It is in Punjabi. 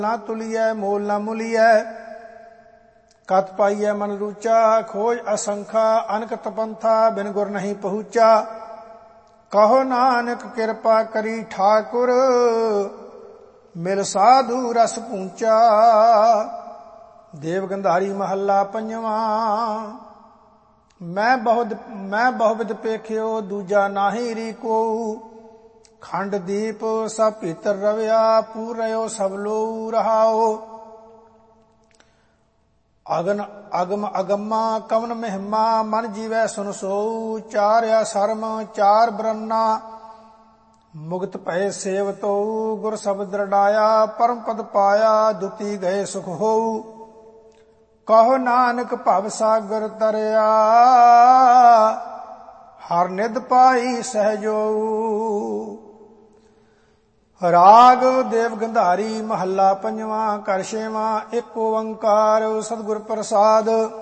ਨਾ ਤੁਲੀਐ ਮੋਲ ਨਾ ਮੁਲੀਐ। ਕਤ ਪਾਈਐ ਮਨ ਰੂਚਾ, ਖੋਜ ਅਸੰਖਾ ਅਨਕਤ ਪੰਥਾ, ਬਿਨ ਗੁਰ ਨਹੀਂ ਪਹੁੰਚਾ। ਕਹੋ ਨਾਨਕ ਕਿਰਪਾ ਕਰੀ ਠਾਕੁਰ, ਮਿਲ ਸਾਧੂ ਰਸ ਪੂੰਚਾ। ਦੇਵ ਗੰਧਾਰੀ ਮਹੱਲਾ ਪੰਜਵਾਂ। ਮੈਂ ਬਹੁਵਿਧ ਪੇਖਿਓ, ਦੂਜਾ ਨਾਹੀ ਰੀ ਕੋਊ। ਖੰਡ ਦੀਪ ਸਭ ਭੀਤਰ ਰਵਿਆ, ਪੂਰ ਰਿਓ ਸਭ ਲੋਊ ਰਹਾਓ। ਅਗਮ ਅਗਮਾ ਕਵਨ ਮਹਿਮਾ, ਮਨ ਜੀਵੈ ਸੁਨ ਸੋਊ। ਚਾਰਿਆ ਸਰਮ ਚਾਰ ਬਰਨਾ, ਮੁਕਤ ਭਏ ਸੇਵਤੋ। ਗੁਰ ਸ਼ਬਦ ਰੜਾਇਆ, ਪਰਮ ਪਦ ਪਾਇਆ, ਦੁਤੀ ਗਏ ਸੁਖ ਹੋਊ। ਕਹੋ ਨਾਨਕ ਭਵ ਸਾਗਰ ਤਰਿਆ, ਹਰ ਨਿਧ ਪਾਈ ਸਹਿਜੋਊ। ਰਾਗ ਦੇਵ ਗੰਧਾਰੀ ਮਹੱਲਾ ਪੰਜਵਾਂ। ਘਰ ਛੇਵਾਂ। ਇੱਕ ਓੰਕਾਰ ਸਤਿਗੁਰ ਪ੍ਰਸਾਦ।